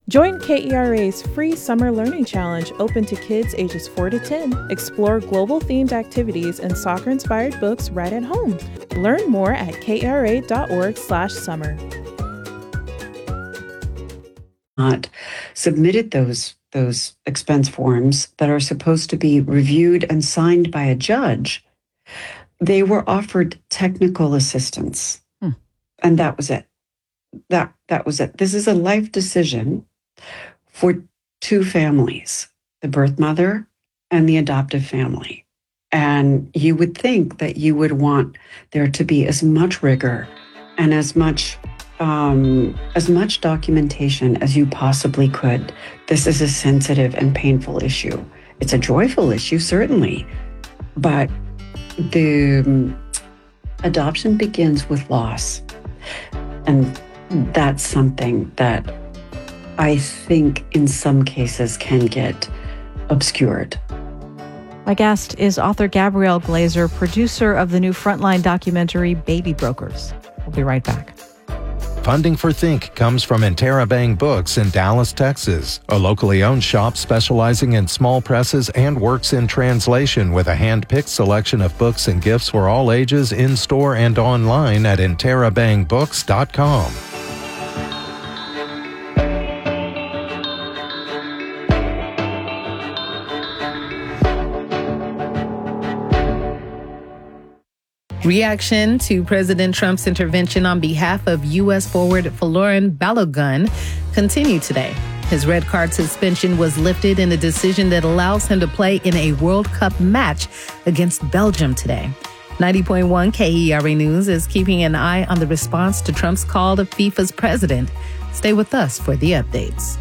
Join KERA's free Summer Learning Challenge open to kids ages 4 to 10. Explore global-themed activities and soccer-inspired books right at home. Learn more at kera.org/summer. Not submitted those expense forms that are supposed to be reviewed and signed by a judge. They were offered technical assistance, and that was it. That was it. This is a life decision for two families, the birth mother and the adoptive family. And you would think that you would want there to be as much rigor and as much documentation as you possibly could. This is a sensitive and painful issue. It's a joyful issue, certainly, but the adoption begins with loss. And that's something that I think in some cases can get obscured. My guest is author Gabrielle Glaser, producer of the new Frontline documentary, Baby Brokers. We'll be right back. Funding for Think comes from Interabang Books in Dallas, Texas, a locally owned shop specializing in small presses and works in translation with a hand-picked selection of books and gifts for all ages in-store and online at interabangbooks.com. Reaction to President Trump's intervention on behalf of U.S. forward Folarin Balogun continued today. His red card suspension was lifted in a decision that allows him to play in a World Cup match against Belgium today. 90.1 KERA News is keeping an eye on the response to Trump's call to FIFA's president. Stay with us for the updates.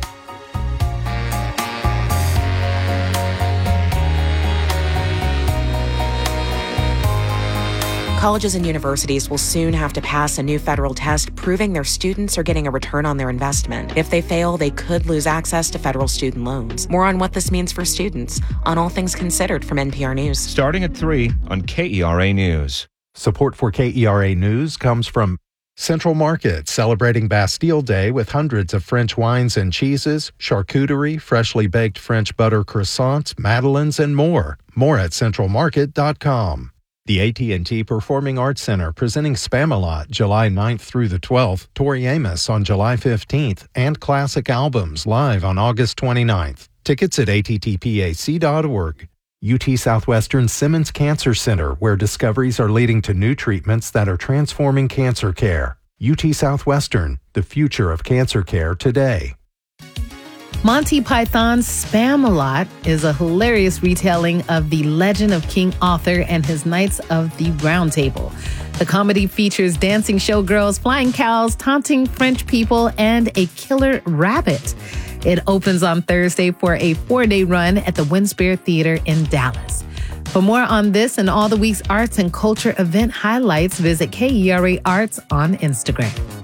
Colleges and universities will soon have to pass a new federal test proving their students are getting a return on their investment. If they fail, they could lose access to federal student loans. More on what this means for students on All Things Considered from NPR News. Starting at 3 on KERA News. Support for KERA News comes from Central Market, celebrating Bastille Day with hundreds of French wines and cheeses, charcuterie, freshly baked French butter croissants, madeleines, and more. More at centralmarket.com. The AT&T Performing Arts Center presenting Spamalot July 9th through the 12th, Tori Amos on July 15th, and Classic Albums live on August 29th. Tickets at attpac.org. UT Southwestern Simmons Cancer Center, where discoveries are leading to new treatments that are transforming cancer care. UT Southwestern, the future of cancer care today. Monty Python's Spamalot is a hilarious retelling of the legend of King Arthur and his Knights of the Round Table. The comedy features dancing showgirls, flying cows, taunting French people, and a killer rabbit. It opens on Thursday for a 4-day run at the Winspear Theater in Dallas. For more on this and all the week's arts and culture event highlights, visit KERA Arts on Instagram.